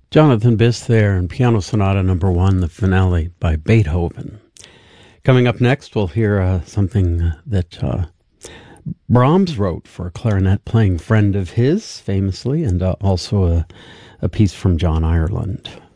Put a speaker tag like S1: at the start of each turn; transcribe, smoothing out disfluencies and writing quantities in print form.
S1: Jonathan Biss there in Piano Sonata No. 1, the finale by Beethoven. Coming up next, we'll hear something that Brahms wrote for a clarinet-playing friend of his, famously, and also a piece from John Ireland.